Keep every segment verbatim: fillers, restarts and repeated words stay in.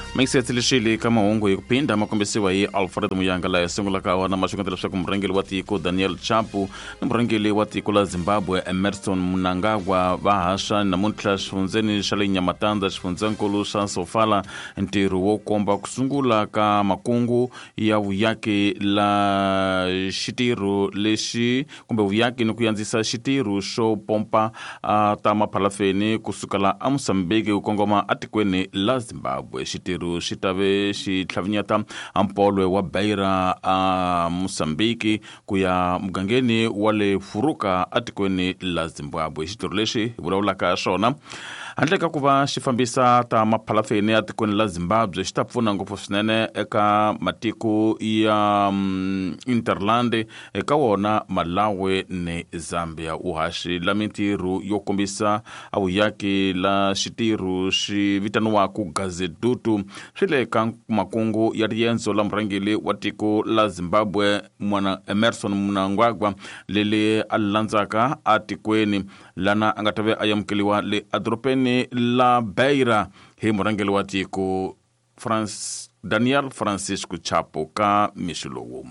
Maisetilishili kama ungu yukupinda makumbisiwa hii Alfred Muyangala ya singula kawa na mashukantila shaka mrengili watiko Daniel Chapu na mrengili watiko la Zimbabwe Emerson Mnangagwa bahasha na muntla shifunzeni shali nyamatanda shifunzenkulu shansofala ntiru wokomba kusungula ka makungu ya uyaki la shitiru leshi kumbe uyaki nukuyanzisa shitiru show pompa uh, tama palafeni kusukala Amsambege ukongoma atikweni la Zimbabwe shitiru shitabe shitlavinyata ampolwe wa Beira a Mosambiki kuya mgangeni wale furuka atikweni la Zimbabwe shitiruleshi wulaulaka shona handleka kuva shifambisa ta mapalafeni atikweni la Zimbabwe shitapfuna ngufu swinene eka matiku ya um, Interlande eka wona Malawi ne Zambia uhashi la mintiru yokombisa au yaki la shitiru shivitanuwa ku gazedutu shile kan makungu ya rienzo la mrangili watiko la Zimbabwe mwana Emerson Mnangagwa lele alanzaka atikweni lana angatave ayamkiliwa le adropeni la Beira he mrangili watiko France Daniel Francisco Chapo ka Mishulu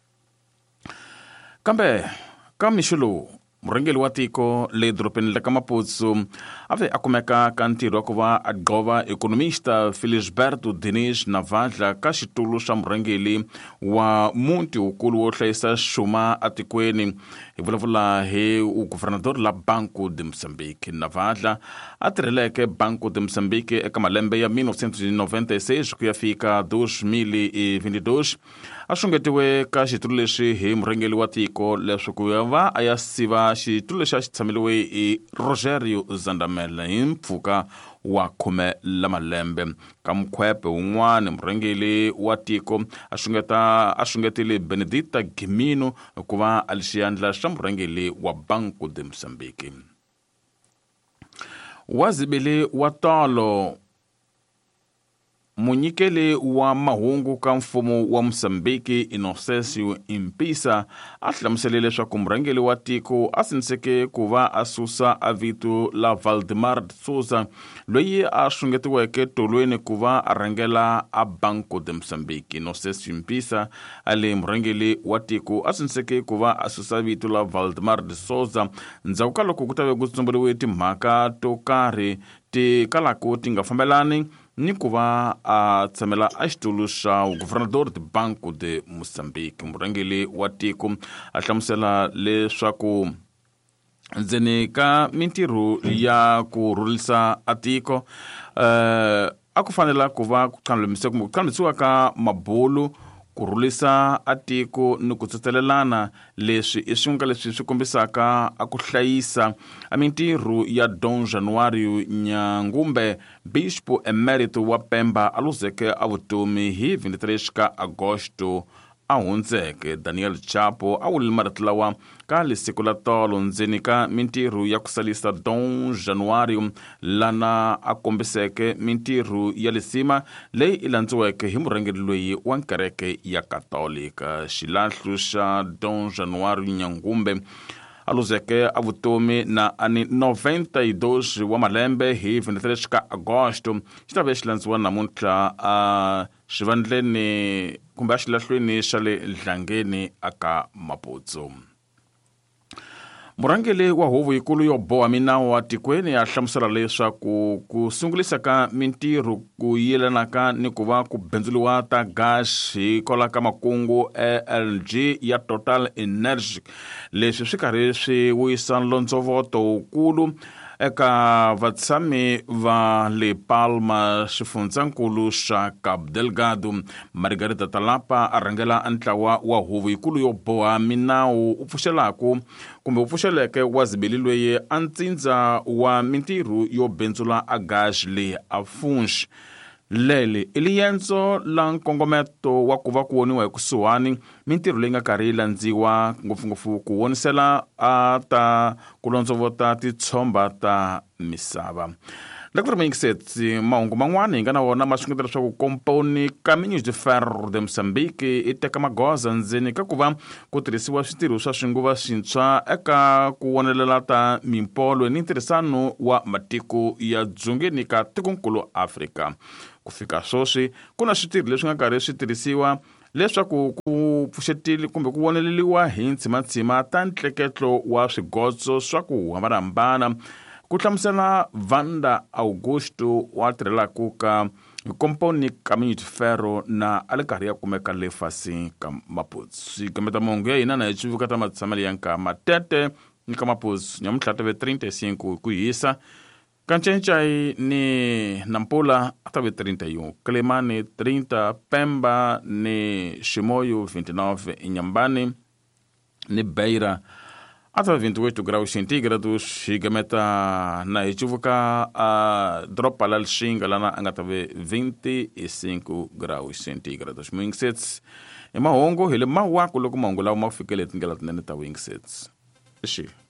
kambe ka Mishulu mrengeli watiko le dropeni la Kamaputsu ave akumeka kantiro kuva adgova ekonomista Felisberto Diniz Navadla kashitulu sha mrengeli wa munti ukulu wohlaisa shuma atikweni ivulavula he u governador la Banco de Moçambique Navadla atireleke Banco de Moçambique eka malembe ya mil novecentos e noventa e seis kuyafika dois mil e vinte e dois ashungetiwe ka shitululeshi he mrengeli watiko leswi kuyava ayasiva shitululeshi ashitsameliwe i Rogerio Zandamela impfuka wa khume la malembe kamkhwepe un'wana mrengeli watiko ashungeta ashungetile Benedita Gimino kuva alixiyandla xa mrengeli wa Banco de Moçambique wazibele watalo munyikele wa mahungu ka mfumo wa Mosambiki Inocêncio Mpisa ahlamuselele swa kumrengeli wa tiko asinseke kuva asusa avitu la Valdemar de Souza loyi ashungetiweke tolweni kuva arengela a Banco de Moçambique Inocêncio Mpisa ale mrengeli wa tiko asinseke kuva asusa avitu la Valdemar de Souza ndzawuka loko kutave kutsumburiwe timhaka to karhi ti kalako ti nga fambelani ni kuva a tsamela a xitulu xa governador de Banco de Moçambique murangeli wa tiko a hlamusela leswaku ndzeni ka mintirho ya ku rhurhisa a tiko uh, a ku fanela ku va ku kambisiwa ka mabulu ku rhurhisa a tiko ni ku tsetselelana leswi i swin'we leswi swi kombisaka a ku hlayisa a mintirho ya Dom Januário Nyangumbe Bispo Emerito wa Pemba aluzeke a vutomi hi vinte-três ka Agosto a hundzeke Daniel Chapo a wulile maratlawa ka lisiku la tolo ndzeni ka mintirho ya ku salisa Dom Januário lana a kombiseke mintirho ya lisima leyi ilandziweke hi murhangeri loyi wa nkereke ya Katolika xilahlu xa Dom Januário Nyangumbe aluzeke a vutomi na ani noventa e dois wa malembe hi vinte-três ka Agosto xitave xilandziwa namuntlha a xivandleni kumbe a xilahlweni xa le Dlangeni aka Maputsu murangeli wa huvo yikulu yo boha minawu wa tikweni a hlamusela leswaku ku sungulisa ka mintirho ku yelanaka ni ku va ku bendzuliwa ta gas hi kola ka makungu e L G ya Total Energy leswi swi karhi swi wisa lonzovoto wukulu eka vatshami va Le Palma xifundzhankulu xa Cabo Delgado Margarita Talapa arhangela antlawa wa huvo yikulu yo boha minawu u pfuxelaku kumbe u pfuxeleke wazibeli loyi a ntsindza wa mintirho yo bendzula a gas leyi a funxi lele iliyenzo la nkongometo wa ku va ku woniwa hi kusuhani mintirho leyi nga karhi yi landziwa ngopfungopfu ku wonisela a ta ku londzovota titshomba ta misava Doctor Mingsetsi, mahungu man'wana hi nga na wona ma xungeta leswaku komponi Caminhos de Ferro de Moçambique i teka magoza ndzeni ka ku va ku tirhisiwa switirho swa swinguva swintshwa eka ku wonelela ta mimpolo ni ntirhisano wa matiko ya dzongeni ka tikonkulu Afrika. Ku fika swoswi ku na switirho leswi nga karhi swi tirhisiwa leswaku ku pfuxetile kumbe ku voneleliwa hi ntshimatshima ta ntleketlo wa swigotso swa ku hambanahambana, ku hlamusela Vanda Augusto wa tirhelaka ka komponi Caminhos de Ferro na a le karhi ya kumeka le fasi ka Maputo. Kameta mahungu ya hina na hi civuka ta matsamelo ya nka matete ni ka Maputo nyamutlha tave trinta e cinco ku hisa ka ncencai ni Nampula atave trinta e um, Clemane trinta, Pemba ni Chimoio vinte e nove, Inhambane ni Beira atava vinte e oito graus centígrados. Higameta na hichuvuka a dropa la Lixinga lana angatave vinte e cinco graus centígrados. Wingsets e mahongo hele mawaku loko mahongo lawa ma fikele tingela tinene ta Wingsets. Ixi